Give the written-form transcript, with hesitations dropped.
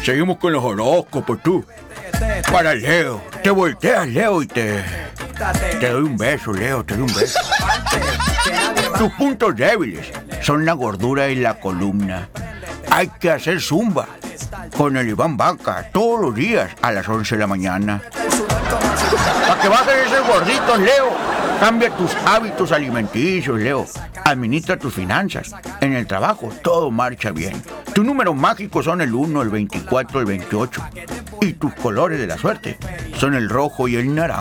Seguimos con los horóscopos, tú. Para Leo. Te volteas, Leo, y te doy un beso, Leo, te doy un beso. Tus puntos débiles son la gordura y la columna. Hay que hacer zumba con el Iván Vaca todos los días a las 11 de la mañana. Para que bajes esos gorditos, Leo, cambia tus hábitos alimenticios, Leo. Administra tus finanzas. En el trabajo todo marcha bien. Tus números mágicos son el 1, el 24, el 28. Y tus colores de la suerte son el rojo y el naranja.